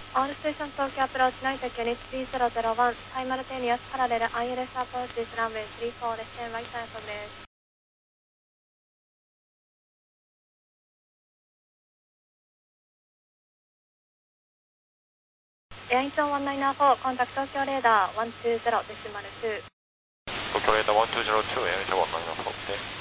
All station Tokyo approach 成田 unit 3001 simultaneous parallel ILS approach is runway 34 less than right turn progress. Air Incheon 1994, contact Tokyo radar 120.2. Tokyo radar 120.2, Air Incheon 1994, okay.